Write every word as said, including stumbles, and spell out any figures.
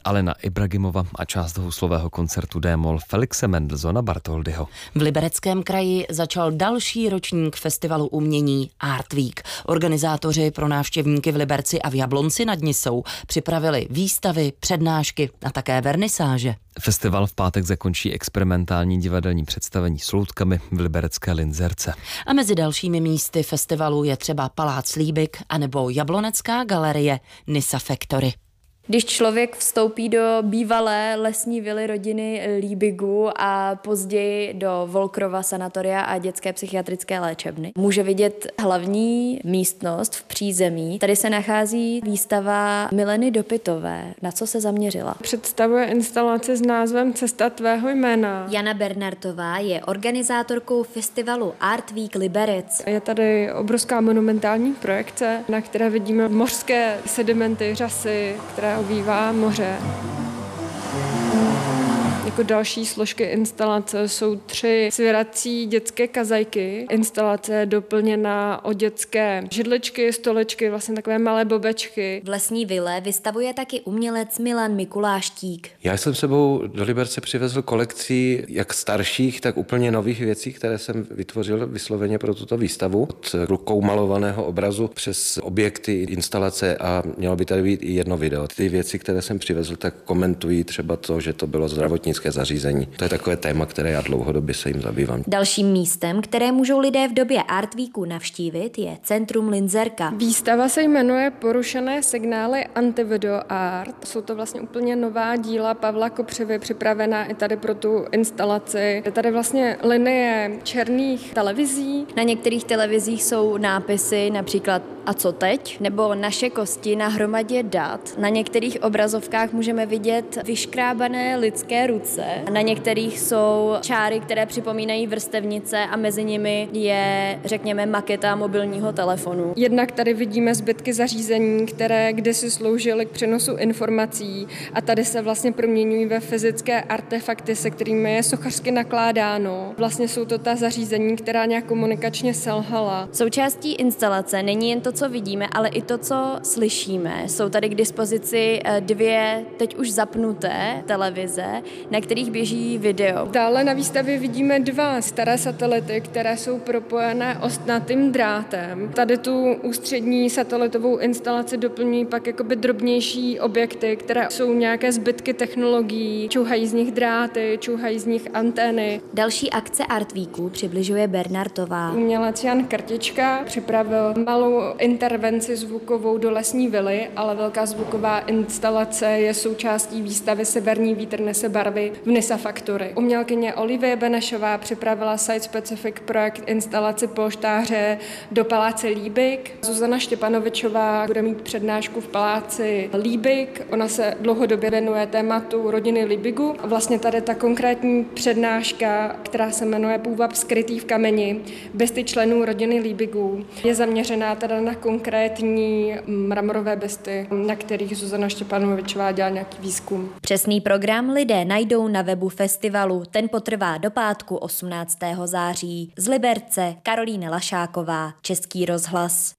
Alena Ibragimova a část houslového koncertu D-moll Felixe Mendelssohna Bartholdyho. V Libereckém kraji začal další ročník festivalu umění Art Week. Organizátoři pro návštěvníky v Liberci a v Jablonci nad Nisou připravili výstavy, přednášky a také vernisáže. Festival v pátek zakončí experimentální divadelní představení s loutkami v liberecké Linzerce. A mezi dalšími místy festivalu je třeba Palác Líbik anebo Jablonecká galerie Nisa Factory. Když člověk vstoupí do bývalé lesní vily rodiny Líbigu a později do Volkrova sanatoria a dětské psychiatrické léčebny, může vidět hlavní místnost v přízemí. Tady se nachází výstava Mileny Dopitové. Na co se zaměřila? Představuje instalaci s názvem Cesta tvého jména. Jana Bernardová je organizátorkou festivalu Art Week Liberec. Je tady obrovská monumentální projekce, na které vidíme mořské sedimenty, řasy, které obývá moře. Jako další složky instalace jsou tři svěrací dětské kazajky. Instalace je doplněna o dětské židličky, stolečky, vlastně takové malé bobečky. V lesní vile vystavuje taky umělec Milan Mikuláštík. Já jsem sebou do Liberce přivezl kolekcí jak starších, tak úplně nových věcí, které jsem vytvořil vysloveně pro tuto výstavu. Od rukou malovaného obrazu přes objekty, instalace a mělo by tady být i jedno video. Ty věci, které jsem přivezl, tak komentují třeba to, že to bylo zdravotnické zařízení. To je takové téma, které já dlouhodobě se jim zabývám. Dalším místem, které můžou lidé v době Art Weeku navštívit, je Centrum Linzerka. Výstava se jmenuje Porušené signály Antivideo Art. Jsou to vlastně úplně nová díla Pavla Kopřivy, připravená i tady pro tu instalaci. Je tady vlastně linie černých televizí. Na některých televizích jsou nápisy například A co teď? Nebo Naše kosti na hromadě dat. Na některých obrazovkách můžeme vidět vyškrábané lidské ruce. Na některých jsou čáry, které připomínají vrstevnice a mezi nimi je, řekněme, maketa mobilního telefonu. Jednak tady vidíme zbytky zařízení, které kdysi sloužily k přenosu informací a tady se vlastně proměňují ve fyzické artefakty, se kterými je sochařsky nakládáno. Vlastně jsou to ta zařízení, která nějak komunikačně selhala. Součástí instalace není jen to, co vidíme, ale i to, co slyšíme. Jsou tady k dispozici dvě teď už zapnuté televize, na kterých běží video. Dále na výstavě vidíme dva staré satelity, které jsou propojené ostnatým drátem. Tady tu ústřední satelitovou instalaci doplňují pak jakoby drobnější objekty, které jsou nějaké zbytky technologií, čouhají z nich dráty, čouhají z nich antény. Další akce Art Weeku přibližuje Bernardová. Umělec Jan Krtička připravil malou intervenci zvukovou do lesní vily, ale velká zvuková instalace je součástí výstavy Severní vítr nese barvy v Nisa Factory. Umělkyně Olivie Benešová připravila site-specific projekt instalaci polštáře do Paláce Líbik. Zuzana Štěpanovičová bude mít přednášku v Paláci Líbik. Ona se dlouhodobě věnuje tématu rodiny Líbigu. Vlastně tady ta konkrétní přednáška, která se jmenuje Půvab skrytý v kameni, bysty členů rodiny Líbigu, je zaměřená teda na konkrétní mramorové bysty, na kterých Zuzana Štěpanovičová dělá nějaký výzkum. Přesný program lidé najdou na webu festivalu. Ten potrvá do pátku osmnáctého září. Z Liberce Karolína Lašáková, Český rozhlas.